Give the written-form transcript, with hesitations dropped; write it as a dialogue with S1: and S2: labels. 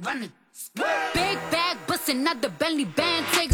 S1: Big bag bustin' out the Bentley band, take